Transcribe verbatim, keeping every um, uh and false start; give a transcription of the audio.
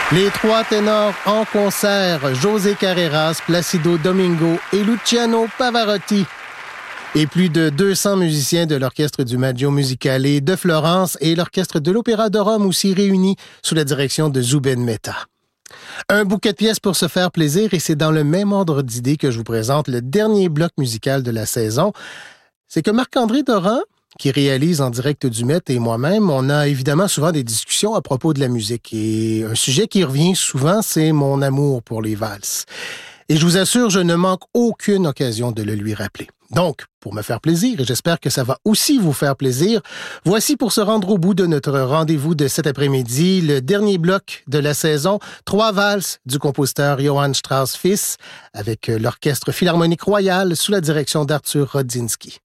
Les trois ténors en concert, José Carreras, Placido Domingo et Luciano Pavarotti. Et plus de deux cents musiciens de l'Orchestre du Maggio Musicale de Florence et l'Orchestre de l'Opéra de Rome aussi réunis sous la direction de Zubin Mehta. Un bouquet de pièces pour se faire plaisir et c'est dans le même ordre d'idées que je vous présente le dernier bloc musical de la saison. C'est que Marc-André Doran, qui réalise en direct du Met, et moi-même, on a évidemment souvent des discussions à propos de la musique. Et un sujet qui revient souvent, c'est mon amour pour les valses. Et je vous assure, je ne manque aucune occasion de le lui rappeler. Donc, pour me faire plaisir, et j'espère que ça va aussi vous faire plaisir, voici pour se rendre au bout de notre rendez-vous de cet après-midi, le dernier bloc de la saison, trois valses du compositeur Johann Strauss fils, avec l'Orchestre Philharmonique Royal sous la direction d'Arthur Rodzynski.